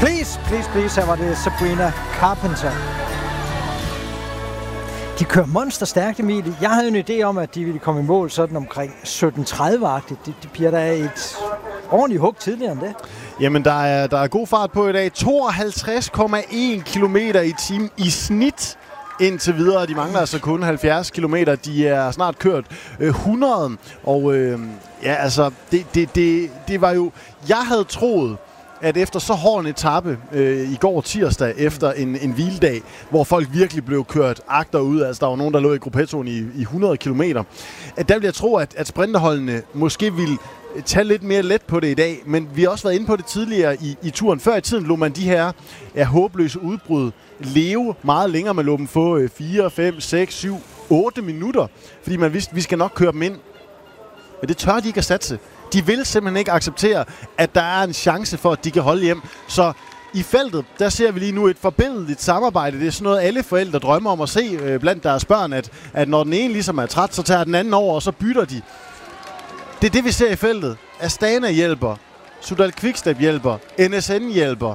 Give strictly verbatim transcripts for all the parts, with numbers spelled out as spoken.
Please, please, please. Her var det Sabrina Carpenter. De kører monsterstærkt, Emil. Jeg havde en idé om, at de ville komme i mål sådan omkring sytten tredive-agtigt. De, de bliver der et ordentligt hug tidligere end det. Jamen, der er, der er god fart på i dag. tooghalvtreds komma en kilometer i timen i snit indtil videre. De mangler altså kun halvfjerds kilometer. De er snart kørt øh, hundrede. Og øh, ja, altså, det, det, det, det var jo... Jeg havde troet, at efter så hård en etape øh, i går tirsdag, efter en, en hviledag, hvor folk virkelig blev kørt agterud, altså der var nogen, der lå i gruppettoen i, i hundrede kilometer, at der vil jeg tro, at, at sprinterholdene måske ville tage lidt mere let på det i dag, men vi har også været inde på det tidligere i, i turen. Før i tiden lå man de her ja, håbløse udbrud leve meget længere. Man lå dem få øh, fire, fem, seks, syv, otte minutter, fordi man vidste, at vi skal nok køre dem ind. Men det tør de ikke at satse. De vil simpelthen ikke acceptere, at der er en chance for, at de kan holde hjem. Så i feltet, der ser vi lige nu et forbindeligt samarbejde. Det er sådan noget, alle forældre drømmer om at se øh, blandt deres børn, at, at når den ene ligesom er træt, så tager den anden over, og så bytter de. Det er det, vi ser i feltet. Astana hjælper, Soudal Quickstep hjælper, N S N hjælper.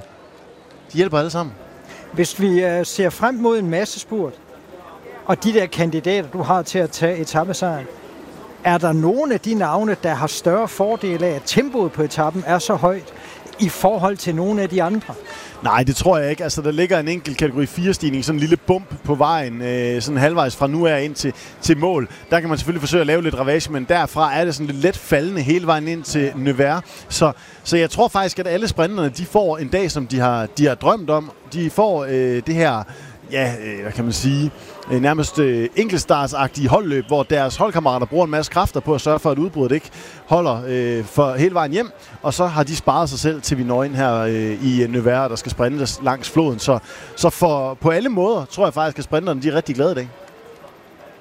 De hjælper alle sammen. Hvis vi øh, ser frem mod en massespurt, og de der kandidater, du har til at tage etapesejren, er der nogle af de navne, der har større fordele af, at tempoet på etappen er så højt i forhold til nogle af de andre? Nej, det tror jeg ikke. Altså, der ligger en enkelt kategori fire-stigning, sådan en lille bump på vejen, øh, sådan halvvejs fra nu af ind til, til mål. Der kan man selvfølgelig forsøge at lave lidt ravage, men derfra er det sådan lidt let faldende hele vejen ind til Nevers. Så, så jeg tror faktisk, at alle sprinterne, de får en dag, som de har, de har drømt om. De får øh, det her, ja, øh, hvad kan man sige, øh, nærmest øh, enkeltstartsagtige holdløb, hvor deres holdkammerater bruger en masse kræfter på at sørge for, at udbruddet ikke holder øh, for hele vejen hjem. Og så har de sparet sig selv til vi når ind her øh, i Nevers, der skal sprintes langs floden. Så, så for, på alle måder tror jeg faktisk, at sprinterne de er rigtig glade i dag.